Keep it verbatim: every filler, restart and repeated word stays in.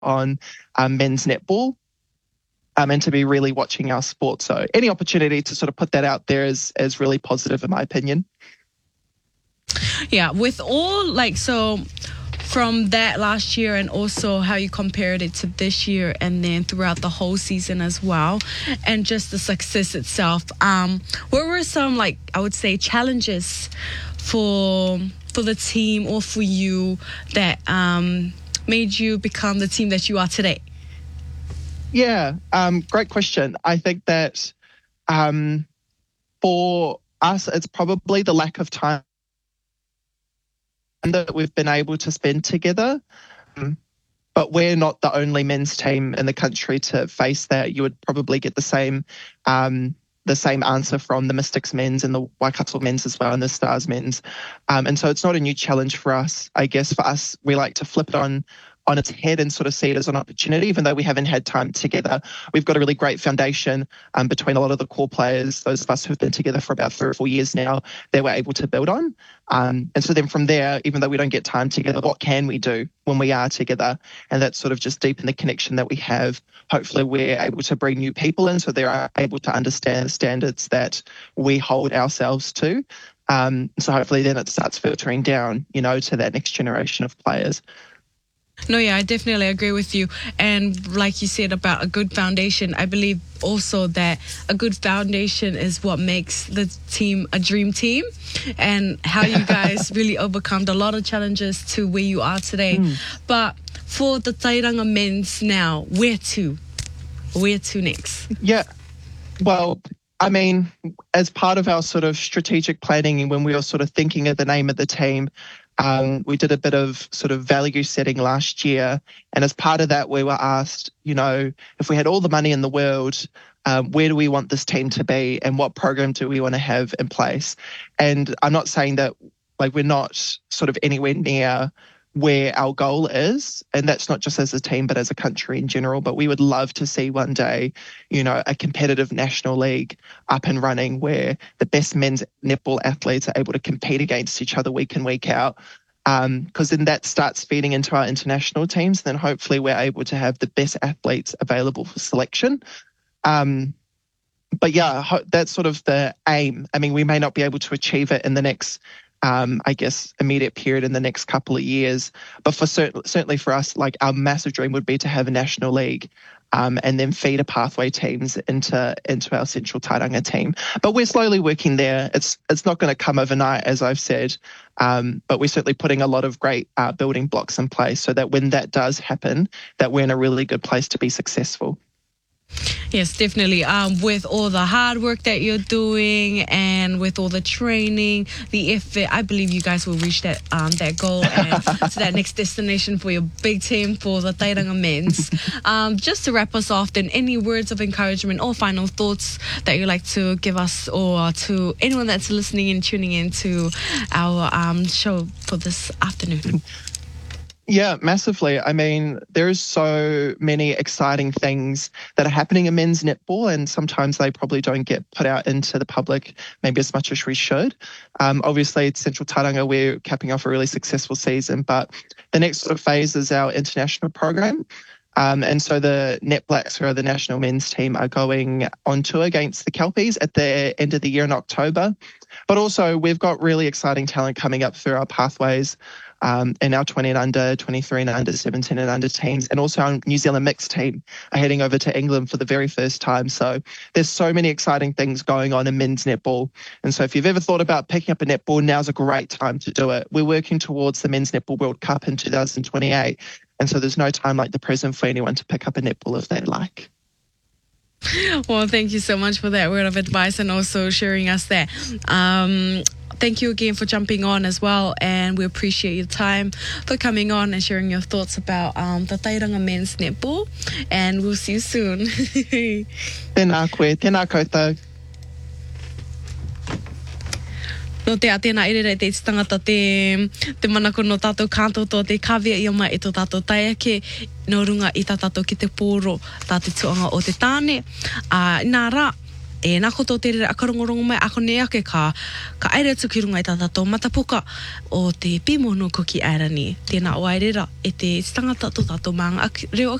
on um, men's netball um, and to be really watching our sport. So any opportunity to sort of put that out there is, is really positive in my opinion. Yeah, with all like, so from that last year and also how you compared it to this year and then throughout the whole season as well, and just the success itself, um, what were some, like, I would say challenges for for the team or for you that um, made you become the team that you are today? Yeah, um, great question. I think that um, for us, it's probably the lack of time that we've been able to spend together. Um, but we're not the only men's team in the country to face that. You would probably get the same um, the same answer from the Mystics men's and the Waikato men's as well and the Stars men's. Um, and so it's not a new challenge for us. I guess for us, we like to flip it on on its head and sort of see it as an opportunity, even though we haven't had time together. We've got a really great foundation um, between a lot of the core players, those of us who've been together for about three or four years now, that we're able to build on. Um, and so then from there, even though we don't get time together, what can we do when we are together? And that's sort of just deepen the connection that we have. Hopefully we're able to bring new people in so they're able to understand the standards that we hold ourselves to. Um, so hopefully then it starts filtering down, you know, to that next generation of players. No, yeah, I definitely agree with you. And like you said about a good foundation, I believe also that a good foundation is what makes the team a dream team, and how you guys really overcome a lot of challenges to where you are today. Mm. But for the Tairanga men's now, where to? Where to next? Yeah, well, I mean, as part of our sort of strategic planning and when we were sort of thinking of the name of the team, Um, we did a bit of sort of value setting last year. And as part of that, we were asked, you know, if we had all the money in the world, um, where do we want this team to be and what program do we want to have in place? And I'm not saying that, like, we're not sort of anywhere near where our goal is, and that's not just as a team but as a country in general, but we would love to see one day, you know, a competitive national league up and running where the best men's netball athletes are able to compete against each other week in, week out, because um, then that starts feeding into our international teams. Then hopefully we're able to have the best athletes available for selection. Um, but yeah, that's sort of the aim. I mean, we may not be able to achieve it in the next Um, I guess, immediate period in the next couple of years. But for cert- certainly for us, like, our massive dream would be to have a national league um, and then feed a pathway teams into into our Central Tairanga team. But we're slowly working there. It's it's not going to come overnight, as I've said, um, but we're certainly putting a lot of great uh, building blocks in place so that when that does happen, that we're in a really good place to be successful. Yes, definitely. Um, with all the hard work that you're doing and with all the training, the effort, I believe you guys will reach that um, that goal and to that next destination for your big team, for the Tairanga men's. Um, just to wrap us off, then, any words of encouragement or final thoughts that you'd like to give us or to anyone that's listening and tuning in to our um, show for this afternoon? Yeah, massively. I mean, there's so many exciting things that are happening in men's netball, and sometimes they probably don't get put out into the public maybe as much as we should. Um, obviously, at Central Tairanga, we're capping off a really successful season, but the next sort of phase is our international program. Um, and so the Net Blacks, who are the national men's team, are going on tour against the Kelpies at the end of the year in October. But also we've got really exciting talent coming up through our pathways um, in our twenty and under, twenty-three and under, seventeen and under teams. And also our New Zealand mixed team are heading over to England for the very first time. So there's so many exciting things going on in men's netball. And so if you've ever thought about picking up a netball, now's a great time to do it. We're working towards the Men's Netball World Cup in two thousand twenty-eight. And so there's no time like the present for anyone to pick up a netball if they'd like. Well, thank you so much for that word of advice and also sharing us that. Um, thank you again for jumping on as well, and we appreciate your time for coming on and sharing your thoughts about um, the Tairanga men's netball, and we'll see you soon. Tēnā koe, tēnā koutou. No te atena irere te tangata te, te manako no tātou kātou tō te kawea i mai e tō tātou taiake no runga i tā tātou ki te pōro tā te tuanga o te tāne. Uh, nā rā, E nā koto te rere akarongorongo mai ako ne ake ka, ka aere atu ki runga i tā tātou matapuka o te pīmono ko ki airani. Tēnā o airera e te tangata tō tātou maanga reo